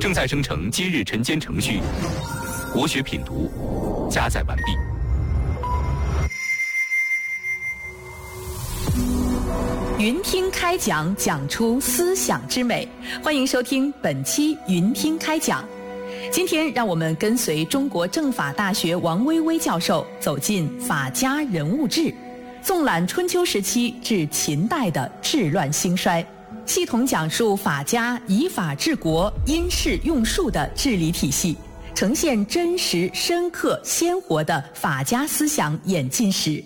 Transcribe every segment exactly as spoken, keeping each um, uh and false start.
正在生成今日晨间程序，国学品读加载完毕。 云听开讲，讲出思想之美。欢迎收听本期云听开讲。今天让我们跟随中国政法大学王薇薇教授走进法家人物志，纵览春秋时期至秦代的治乱兴衰，系统讲述法家以法治国、因势用术的治理体系，呈现真实、深刻、鲜活的法家思想演进史。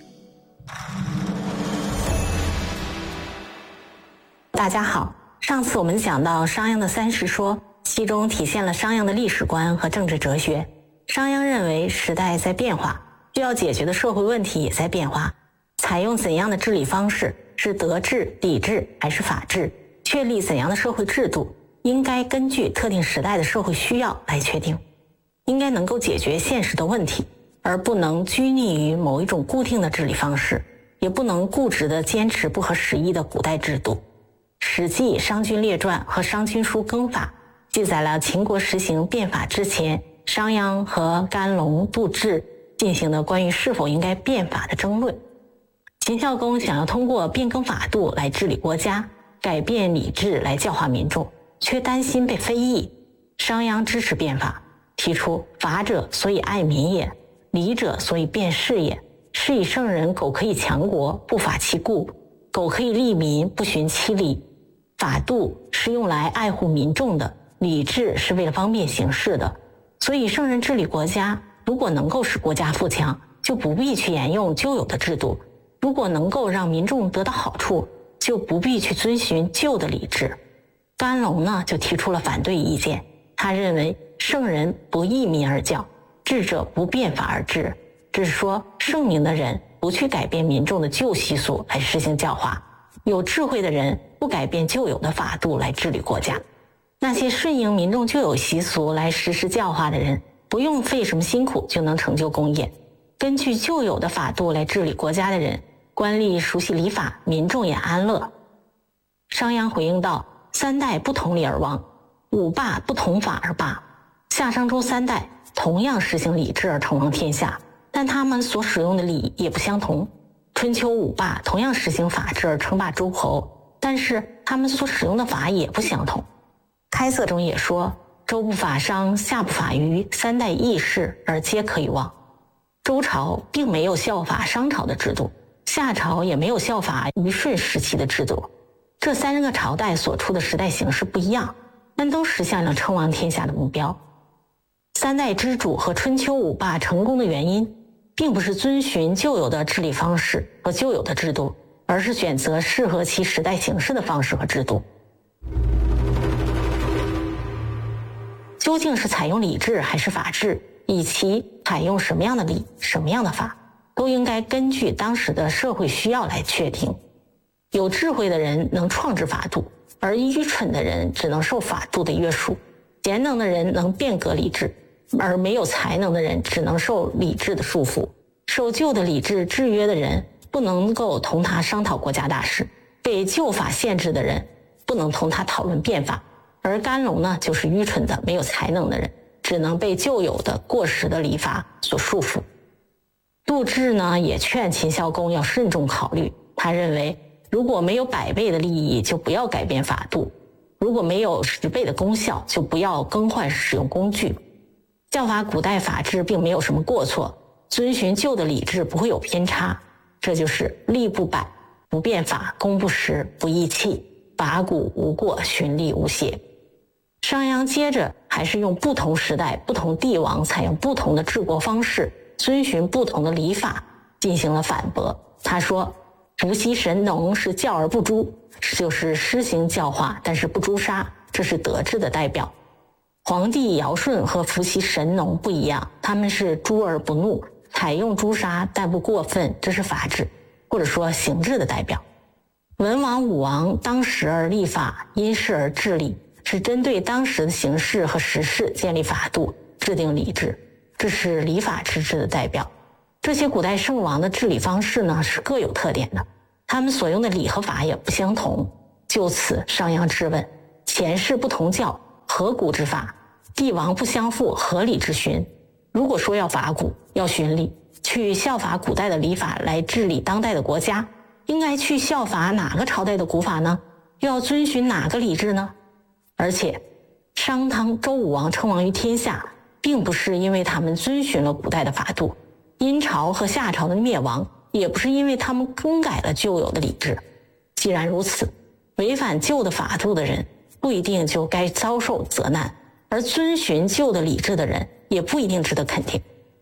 大家好，上次我们讲到商鞅的三实说，其中体现了商鞅的历史观和政治哲学。商鞅认为时代在变化，需要解决的社会问题也在变化，采用怎样的治理方式，是德治、礼治还是法治，确立怎样的社会制度，应该根据特定时代的社会需要来确定，应该能够解决现实的问题，而不能拘泥于某一种固定的治理方式，也不能固执地坚持不合时宜的古代制度。《史记·商君列传》和《商君书耕法》记载了秦国实行变法之前，商鞅和甘龙、杜挚进行的关于是否应该变法的争论。秦孝公想要通过变更法度来治理国家，改变礼制来教化民众，却担心被非议。商鞅支持变法，提出法者所以爱民也，礼者所以辨事也。是以圣人苟可以强国，不法其故；苟可以利民，不循其理。法度是用来爱护民众的，礼制是为了方便行事的。所以圣人治理国家，如果能够使国家富强，就不必去沿用旧有的制度；如果能够让民众得到好处，就不必去遵循旧的礼制。甘龙呢，就提出了反对意见。他认为圣人不义民而教，智者不变法而治，这是说圣明的人不去改变民众的旧习俗来实行教化，有智慧的人不改变旧有的法度来治理国家。那些顺应民众旧有习俗来实施教化的人，不用费什么辛苦就能成就功业。根据旧有的法度来治理国家的人，官吏熟悉礼法，民众也安乐。商鞅回应道：三代不同礼而亡，五霸不同法而霸。夏商周三代同样实行礼制而称王天下，但他们所使用的礼也不相同。春秋五霸同样实行法制而称霸诸侯，但是他们所使用的法也不相同。开塞中也说：周不法商，夏不法虞，三代异事而皆可以忘。周朝并没有效法商朝的制度，夏朝也没有效法虞舜时期的制度。这三个朝代所处的时代形势不一样，但都实现了称王天下的目标。三代之主和春秋五霸成功的原因，并不是遵循旧有的治理方式和旧有的制度，而是选择适合其时代形势的方式和制度。究竟是采用礼制还是法治，以及采用什么样的礼、什么样的法，都应该根据当时的社会需要来确定。有智慧的人能创制法度，而愚蠢的人只能受法度的约束。贤能的人能变革礼制，而没有才能的人只能受礼制的束缚。受旧的礼制制约的人不能够同他商讨国家大事，被旧法限制的人不能同他讨论变法。而甘龙呢，就是愚蠢的没有才能的人，只能被旧有的过时的礼法所束缚。杜挚呢，也劝秦孝公要慎重考虑。他认为如果没有百倍的利益，就不要改变法度；如果没有十倍的功效，就不要更换使用工具。效法古代法治并没有什么过错，遵循旧的礼制不会有偏差。这就是利不百，不变法，功不实，不义气，法古无过，循例无邪。商鞅接着还是用不同时代、不同帝王采用不同的治国方式，遵循不同的礼法进行了反驳。他说：伏羲神农是教而不诛，就是施行教化但是不诛杀，这是德治的代表。皇帝尧舜和伏羲神农不一样，他们是诛而不怒，采用诛杀但不过分，这是法治或者说刑治的代表。文王武王当时而立法，因事而治理，是针对当时的形势和时事建立法度，制定礼制，这是礼法之治的代表。这些古代圣王的治理方式呢，是各有特点的，他们所用的礼和法也不相同。就此商鞅质问：前世不同教，何古之法？ 帝王不相负，合理之循。如果说要法古，要循礼，去效法古代的礼法来治理当代的国家，应该去效法哪个朝代的古法呢？又要遵循哪个礼制呢？而且商汤、周武王称王于天下，并不是因为他们遵循了古代的法度，殷朝和夏朝的灭亡也不是因为他们更改了旧有的礼制。既然如此，违反旧的法度的人不一定就该遭受责难，而遵循旧的礼制的人也不一定值得肯定。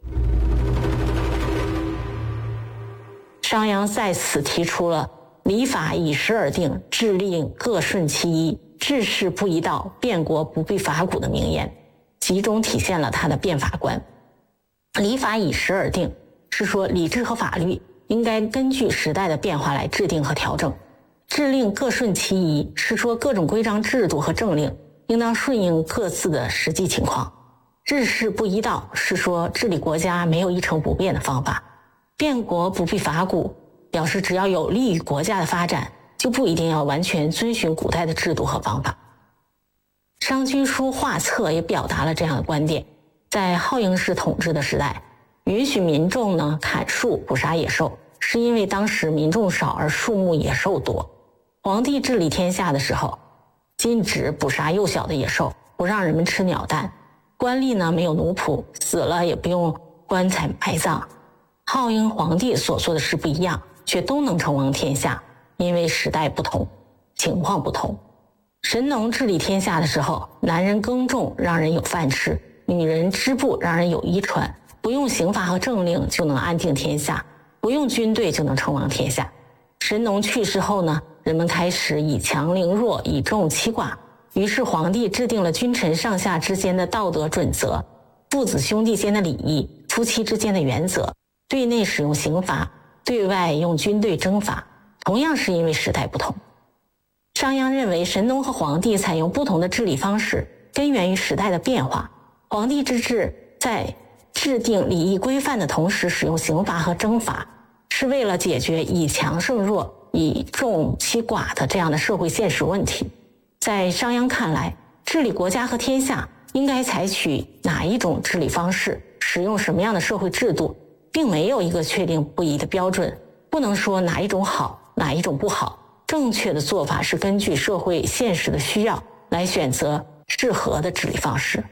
商鞅在此提出了礼法以时而定，制令各顺其一，治世不一道，变国不必法古的名言，集中体现了他的变法观。礼法以时而定是说礼制和法律应该根据时代的变化来制定和调整，制令各顺其一是说各种规章制度和政令应当顺应各自的实际情况，治世不一道是说治理国家没有一成不变的方法，变国不必法古表示只要有利于国家的发展，就不一定要完全遵循古代的制度和方法。商君书画册也表达了这样的观点，在好婴氏统治的时代，允许民众呢砍树捕杀野兽，是因为当时民众少而树木野兽多。皇帝治理天下的时候，禁止捕杀幼小的野兽，不让人们吃鸟蛋。官吏呢没有奴仆，死了也不用棺材埋葬。好婴皇帝所做的事不一样，却都能称王天下，因为时代不同，情况不同。神农治理天下的时候，男人耕种让人有饭吃，女人织布让人有衣穿，不用刑罚和政令就能安定天下，不用军队就能称王天下。神农去世后呢，人们开始以强凌弱，以众欺寡，于是皇帝制定了君臣上下之间的道德准则，父子兄弟间的礼仪，夫妻之间的原则，对内使用刑罚，对外用军队征伐，同样是因为时代不同。商鞅认为神农和黄帝采用不同的治理方式，根源于时代的变化。黄帝之治在制定礼仪规范的同时使用刑罚和征伐，是为了解决以强胜弱、以众欺寡的这样的社会现实问题。在商鞅看来，治理国家和天下应该采取哪一种治理方式，使用什么样的社会制度，并没有一个确定不一的标准，不能说哪一种好，哪一种不好。正确的做法是根据社会现实的需要来选择适合的治理方式。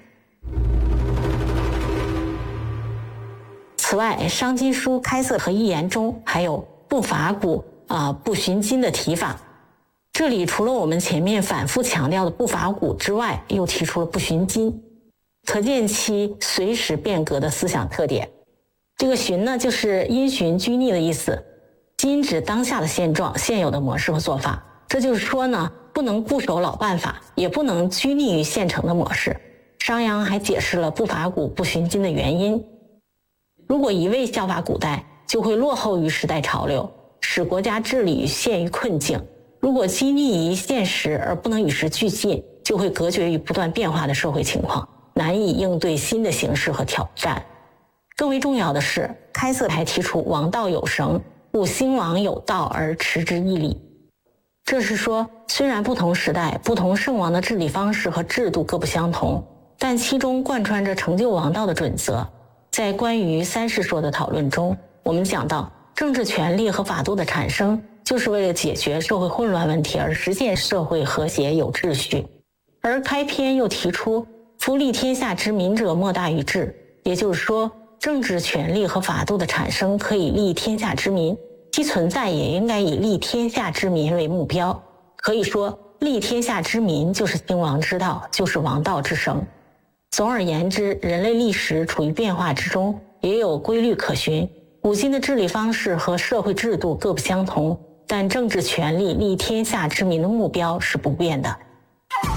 此外，商君书开塞和一言中还有不法古啊、不循今的提法。这里除了我们前面反复强调的不法古之外，又提出了不循今，可见其随时变革的思想特点。这个循呢，就是因循拘泥的意思，今指当下的现状、现有的模式和做法。这就是说呢，不能固守老办法，也不能拘泥于现成的模式。商鞅还解释了不法古不循今的原因。如果一味效法古代，就会落后于时代潮流，使国家治理陷于困境；如果拘泥于现实而不能与时俱进，就会隔绝于不断变化的社会情况，难以应对新的形势和挑战。更为重要的是，开塞还提出王道有绳，故兴亡有道而持之以礼。这是说，虽然不同时代、不同圣王的治理方式和制度各不相同，但其中贯穿着成就王道的准则。在关于三世说的讨论中，我们讲到政治权力和法度的产生，就是为了解决社会混乱问题而实现社会和谐有秩序。而开篇又提出夫立天下之民者莫大于治，也就是说，政治权力和法度的产生可以利天下之民，其存在也应该以利天下之民为目标。可以说，利天下之民就是兴亡之道，就是王道之绳。总而言之，人类历史处于变化之中，也有规律可循。古今的治理方式和社会制度各不相同，但政治权力利天下之民的目标是不变的。